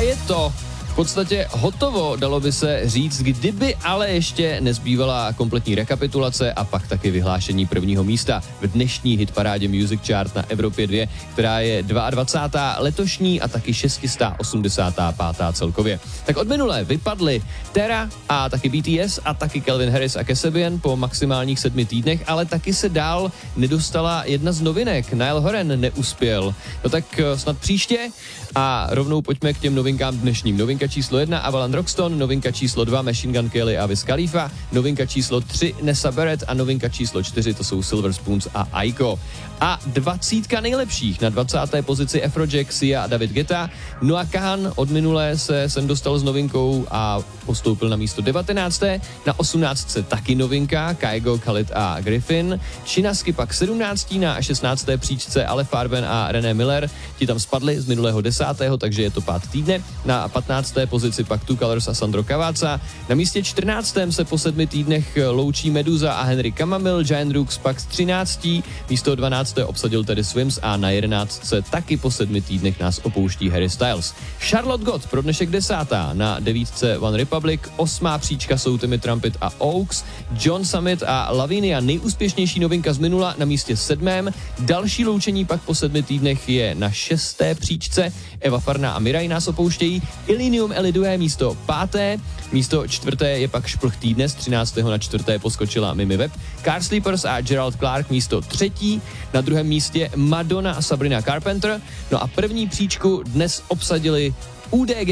je to v podstatě hotovo, dalo by se říct, kdyby ale ještě nezbývala kompletní rekapitulace a pak taky vyhlášení prvního místa v dnešní hitparádě Music Chart na Evropě 2, která je 22. letošní a taky 685. celkově. Tak od minulé vypadly Terra a taky BTS a taky Calvin Harris a Kasabian po maximálních 7 týdnech, ale taky se dál nedostala jedna z novinek. Niall Horan neuspěl. No tak snad příště a rovnou pojďme k těm novinkám dnešním. Novinka číslo 1 Avalon Roxton, novinka číslo 2 Machine Gun Kelly a Wiz Khalifa, novinka číslo 3 Nessa Barrett a novinka číslo 4 to jsou Silver Spoons a Aiko. A 20 nejlepších na 20. pozici Afrojack, Sia a David Guetta. Noah Kahan od minulé se sem dostal s novinkou a postoupil na místo 19. Na 18. taky novinka Kygo, Khalid a Griffin. Chinaski pak 17. na 16. příčce Ale Farben a René Miller. Ti tam spadli z minulého 10. takže je to pád týdne. Na 15. pozici pak Two Colors a Sandro Cavazza. Na místě 14. se po 7 týdnech loučí Meduza a Henry Camamil. Giant Rooks pak z 13. místo 12. obsadil tedy Swims a na 11. taky po 7 týdnech nás opouští Harry Styles. Charlotte Gott pro dnešek 10. Na 9. One Republic, 8. příčka jsou Timmy Trumpet a Oaks, John Summit a Lavinia, nejúspěšnější novinka z minula na místě 7. Další loučení pak po 7 týdnech je na 6. příčce, Eva Farna a Mirai nás opouštějí, Illenium Elidue místo 5. Místo 4. je pak šplh týdne, z 13. na 4. poskočila Mimi Webb, Car Sleepers a Gerald Clark místo 3. Na druhém místě Madonna a Sabrina Carpenter, no a první příčku dnes obsadili UDG.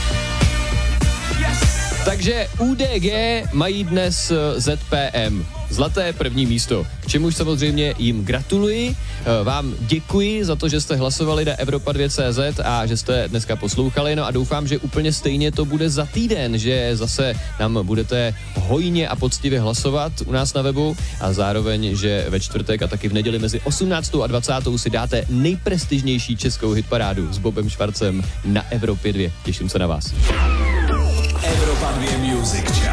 Takže UDG mají dnes ZPM, zlaté první místo, k čemuž samozřejmě jim gratuluji. Vám děkuji za to, že jste hlasovali na Evropa2.cz a že jste dneska poslouchali, no a doufám, že úplně stejně to bude za týden, že zase nám budete hojně a poctivě hlasovat u nás na webu a zároveň, že ve čtvrtek a taky v neděli mezi 18. a 20. si dáte nejprestižnější českou hitparádu s Bobem Švarcem na Evropě 2. Těším se na vás. Evropa 2 Music Chart.